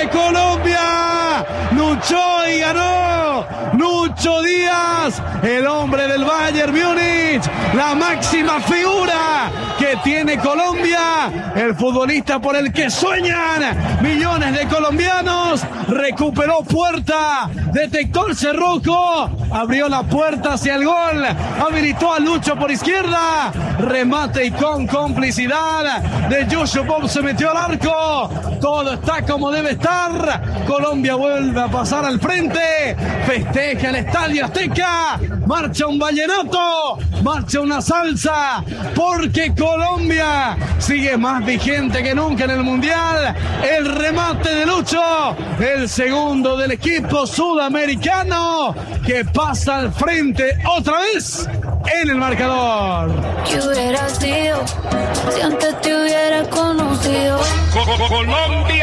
Colombia. Luchó y ganó. Lucho Díaz, el hombre del Bayern Múnich, la máxima figura que tiene Colombia, el futbolista por el que sueñan millones de colombianos. Recuperó puerta, detectó el cerrojo, abrió la puerta hacia el gol, habilitó a Lucho por izquierda, remate y con complicidad de Yusupov se metió al arco. Todo está como debe estar. Colombia vuelve a pasar al frente, festeja el Estadio Azteca, marcha un vallenato, marcha una salsa, porque Colombia sigue más vigente que nunca en el Mundial. El remate de Lucho, el segundo del equipo sudamericano, que pasa al frente otra vez en el marcador. ¿Qué hubiera sido si antes te hubiera conocido? Colombia.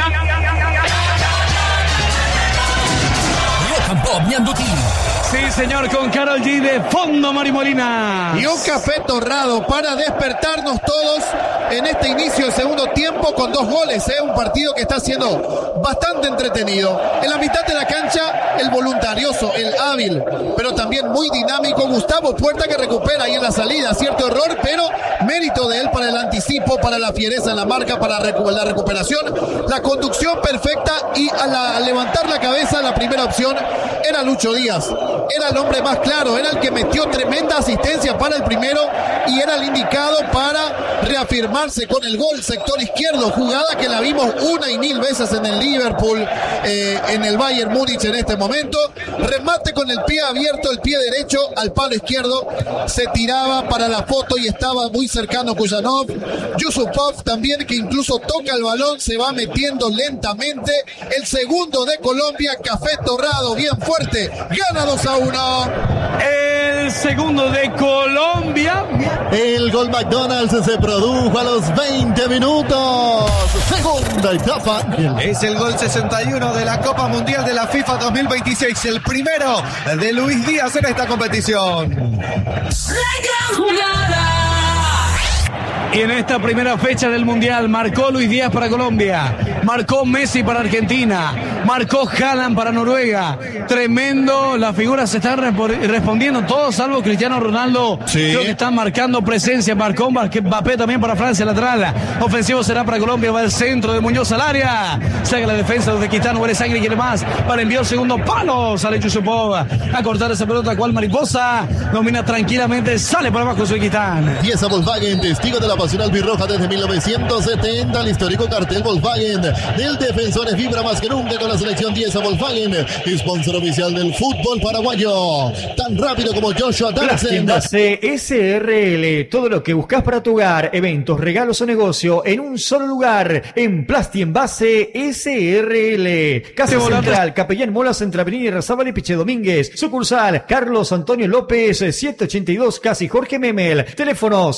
Rock and Pop Ñandutí. Sí, señor, con Karol G de fondo, Mari Molina. Y un café torrado para despertarnos todos en este inicio del segundo tiempo con 2 goles. Un partido que está siendo bastante entretenido. En la mitad de la cancha, el voluntarioso, el hábil, pero también muy dinámico Gustavo Puerta, que recupera ahí en la salida. Cierto error, pero mérito de él para el anticipo, para la fiereza en la marca, para la recuperación. La conducción perfecta y al levantar la cabeza, la primera opción era Lucho Díaz. Era el hombre más claro, era el que metió tremenda asistencia para el primero y era el indicado para reafirmarse con el gol sector izquierdo, jugada que la vimos una y mil veces en el Liverpool, en el Bayern Múnich en este momento. Remate con el pie abierto, el pie derecho al palo izquierdo, se tiraba para la foto y estaba muy cercano Kujanov. Yusupov también, que incluso toca el balón, se va metiendo lentamente. El segundo de Colombia, café torrado, bien fuerte, gana 2-1. El segundo de Colombia. El gol McDonald's se produjo a los 20 minutos. Segunda etapa. Es el gol 61 de la Copa Mundial de la FIFA 2026. El primero de Luis Díaz en esta competición. Y en esta primera fecha del Mundial marcó Luis Díaz para Colombia, marcó Messi para Argentina, marcó Haaland para Noruega. Tremendo, las figuras se están respondiendo todos, salvo Cristiano Ronaldo. Sí. Creo que están marcando presencia. Marcó Mbappé también para Francia, lateral. Ofensivo será para Colombia, va el centro de Muñoz al área. Saca la defensa de Uzbekistán, Huele Sangre, quiere más para enviar el segundo palo. Sale Yusupov a cortar esa pelota, cual mariposa. Domina tranquilamente, sale por abajo Uzbekistán. Pieza Volkswagen, testigo de la pasión albirroja desde 1970. El histórico cartel Volkswagen del Defensores vibra más que nunca con la selección 10 a Volkswagen, sponsor oficial del fútbol paraguayo. Tan rápido como Joshua Darsen. Base SRL, todo lo que buscas para tu hogar, eventos, regalos o negocio en un solo lugar. En Plastienvase SRL. Casa Central, Capellán Molas, entre Avenida Razábal y Piche Domínguez. Sucursal Carlos Antonio López, 782, casi Jorge Memel. Teléfono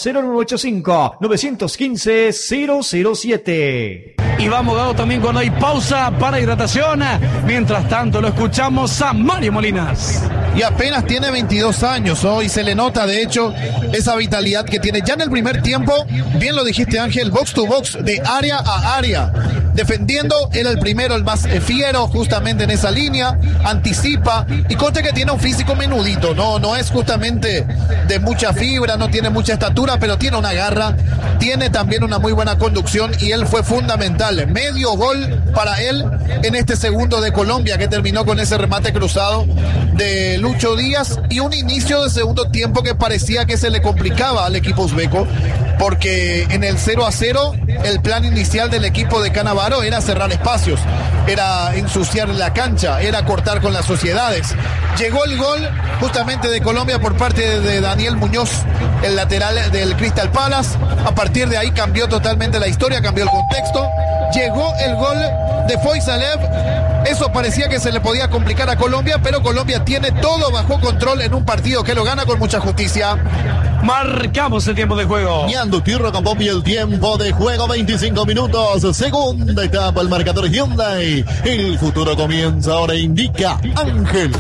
0985-915-007. Y vamos dado también cuando hay pausa para hidratación. Mientras tanto lo escuchamos a Mario Molinas. Y apenas tiene 22 años hoy, se le nota de hecho esa vitalidad que tiene. Ya en el primer tiempo, bien lo dijiste Ángel, box to box, de área a área. Defendiendo, era el primero, el más fiero justamente en esa línea, anticipa y conste que tiene un físico menudito, no es justamente de mucha fibra, no tiene mucha estatura, pero tiene una garra, tiene también una muy buena conducción y él fue fundamental. Medio gol para él en este segundo de Colombia, que terminó con ese remate cruzado de Lucho Díaz y un inicio de segundo tiempo que parecía que se le complicaba al equipo uzbeco, porque en el 0-0 el plan inicial del equipo de Cannavaro era cerrar espacios, era ensuciar la cancha, era cortar con las sociedades. Llegó el gol justamente de Colombia por parte de Daniel Muñoz, el lateral del Crystal Palace. A partir de ahí cambió totalmente la historia, cambió el contexto. Llegó el gol de Foyzalev. Eso parecía que se le podía complicar a Colombia, pero Colombia tiene todo bajo control en un partido que lo gana con mucha justicia. Marcamos el tiempo de juego. Ñandutí, Rock and Pop, y el tiempo de juego 25 minutos. Segunda etapa, el marcador Hyundai. El futuro comienza ahora, indica Ángel.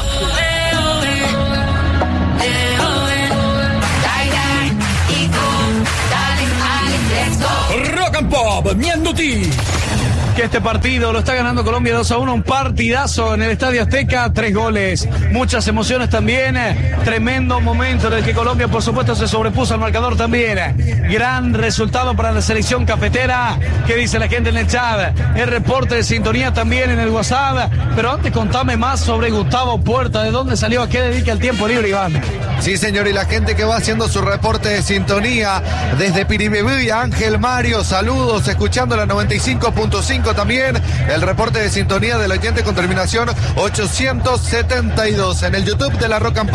Rock and Pop Ñandutí. que este partido lo está ganando Colombia 2-1, un partidazo en el Estadio Azteca, 3 goles, muchas emociones también, tremendo momento en el que Colombia por supuesto se sobrepuso al marcador también, gran resultado para la selección cafetera. ¿Qué dice la gente en el chat? El reporte de sintonía también en el WhatsApp, pero antes contame más sobre Gustavo Puerta, ¿de dónde salió? ¿A qué dedica el tiempo libre, Iván? Sí, señor, y la gente que va haciendo su reporte de sintonía desde Piribibí, Ángel Mario, saludos, escuchando la 95.5 también, el reporte de sintonía del oyente con terminación 872 en el YouTube de la Rock and Pop.